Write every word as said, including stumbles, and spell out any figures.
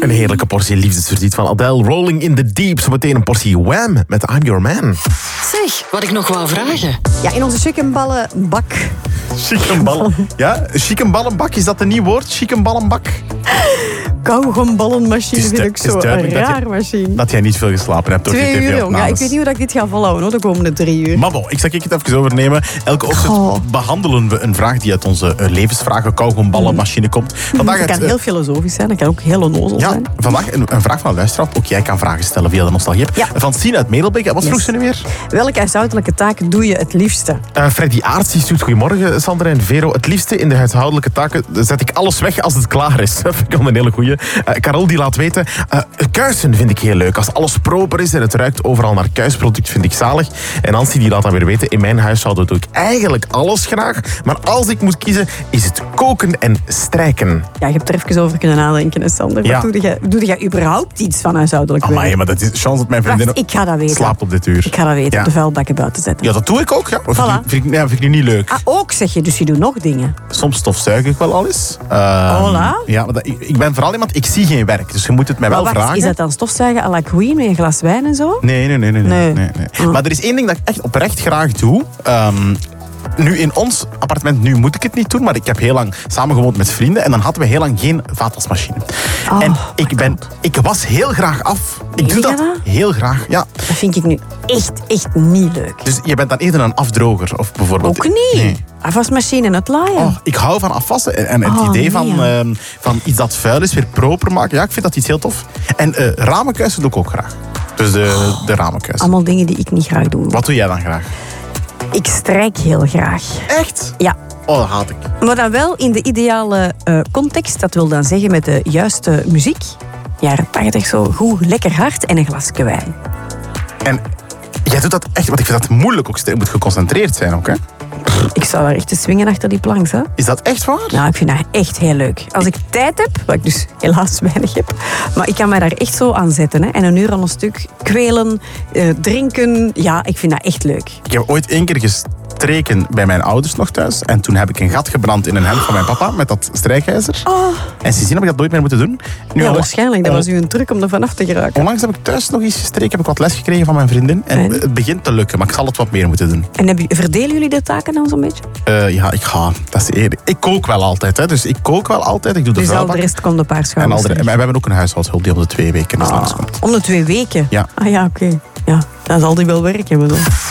Een heerlijke portie liefdesverdriet van Adele. Rolling in the Deep. Zometeen een portie Wham met I'm Your Man. Zeg, wat ik nog wou vragen. Ja, in onze chickenballenbak. Chickenballen. Ja, chickenballenbak, is dat een nieuw woord? Chickenballenbak? Kauwgomballenmachine Het is vind du- ik het is zo een duidelijk dat je- raar machine. Dat jij niet veel geslapen hebt. Door Twee die uur, jong. Ja, ik tv-opnames. weet niet hoe dat ik dit ga volhouden, hoor, de komende drie uur. Maar bon, ik zal het even overnemen. Elke ochtend Goh. behandelen we een vraag die uit onze uh, levensvragen kauwgomballenmachine komt. Vandaag Dat het, kan uh, heel filosofisch zijn, dat kan ook heel onnozel ja, zijn. vandaag een, een vraag van een luisteraar. Ook jij kan vragen stellen via de nostalgie. Ja. Van Sien uit Medelbeek. Wat Yes. vroeg ze nu weer? Welke huishoudelijke taak doe je het liefste? Uh, Freddy Aarts die stuurt goedemorgen, Sander en Vero. Het liefste in de huishoudelijke taken zet ik alles weg als het klaar is. Dat vind ik wel een hele goeie. Uh, Carol die laat weten, uh, kuisen vind ik heel leuk. Als alles proper is en het ruikt overal naar kuisproduct, vind ik zalig. En Nancy die laat dan weer weten, in mijn huishouden doe ik eigenlijk alles graag. Maar als ik moet kiezen, is het koken en strijken. Ja, je hebt er even over kunnen nadenken, hè, Sander. Ja. Wat doe jij, doe jij überhaupt iets van huishoudelijk werk? Amai, maar dat is chance dat mijn vriendin Wacht, ik ga dat weten. slaapt op dit uur. Ik ga dat weten, Ja. de vuilbakken buiten zetten. Ja, dat doe ik ook. Ja. Of Voilà. vind, ik, vind, ik, ja, vind ik nu niet leuk. Ah, ook zeg je, dus je doet nog dingen. Soms stofzuig ik wel al eens. Ehm, Voilà. Ja, maar dat, ik, ik ben vooral iemand, ik zie geen werk. Dus je moet het mij wel Maar wacht, vragen. is dat dan stofzuigen à la Queen met een glas wijn en zo? Nee, nee, nee. nee, nee. Nee. nee, nee. Oh. Maar er is één ding dat ik echt oprecht graag doe. Ehm, nu in ons appartement, nu moet ik het niet doen, maar ik heb heel lang samengewoond met vrienden en dan hadden we heel lang geen vaatwasmachine. Oh, en ik, ben, ik was heel graag af. Ik doe Meen je dat dat? heel graag, ja. Dat vind ik nu echt, echt niet leuk. Dus je bent dan eerder een afdroger of bijvoorbeeld... Ook niet. Nee. Afwasmachine en het laaien. Oh, ik hou van afwassen en en het Oh, idee nee, van, ja. ehm, van iets dat vuil is weer proper maken. Ja, ik vind dat iets heel tof. En eh ramenkuisen doe ik ook graag. Dus de, de ramenkuisen. Allemaal dingen die ik niet graag doe. Wat doe jij dan graag? Ik strijk heel graag. Echt? Ja. Oh, dat haat ik. Maar dan wel in de ideale eh, context. Dat wil dan zeggen met de juiste muziek. Jaren tachtig zo goed, lekker hard en een glasje wijn. En jij doet dat echt, want ik vind dat moeilijk ook. Je moet geconcentreerd zijn ook, hè? Ik zou daar echt te swingen achter die plank, hè. Is dat echt waar? Nou, ik vind dat echt heel leuk. Als ik tijd heb, wat ik dus helaas weinig heb, maar ik kan mij daar echt zo aan zetten. Hè. En een uur aan een stuk kwelen, eh, drinken. Ja, ik vind dat echt leuk. Ik heb ooit één keer gestreken bij mijn ouders nog thuis. En toen heb ik een gat gebrand in een hemd van mijn papa met dat strijkijzer. Oh, En sindsdien heb ik dat nooit meer moeten doen. Nu, ja, al- waarschijnlijk. Dat al- was u een truc om er vanaf te geraken. Onlangs heb ik thuis nog eens gestreken, heb ik wat les gekregen van mijn vriendin. En En? het begint te lukken, maar ik zal het wat meer moeten doen. En heb je, verdelen jullie de taken dan zo'n beetje? Eh, ja, ik ga. Dat is eerlijk. Ik kook wel altijd, hè. Dus ik kook wel altijd. Ik doe de Dus al de vuilbak. rest komt een paar En, schouders. al de, en terug. we hebben ook een huishoudhulp die om de twee weken eens Ah, langskomt. om de twee weken? Ja. Ah ja, oké. Ja, dan zal die wel werken. Bedoel.